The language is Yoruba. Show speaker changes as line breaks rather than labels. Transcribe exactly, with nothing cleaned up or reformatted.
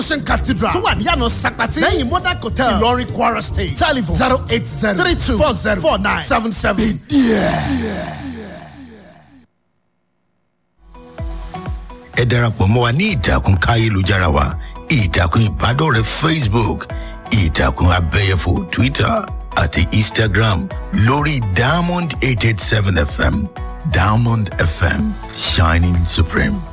Cathedral tó wà ní yànà Sakpati lẹ́yìn Modern Hotel Ìlọrin Kwara State telephone zero eight zero three two four zero four nine seven seven.
Ẹ darapọ̀ mọ́ wa ní ìtàkùn káyélujára wa ìtàkùn ìbádọ́rẹ̀ẹ́ Facebook ìtàkùn abẹ́yẹfò Twitter àti Instagram lórí Diamond eight eight seven F M Diamond F M shining supreme.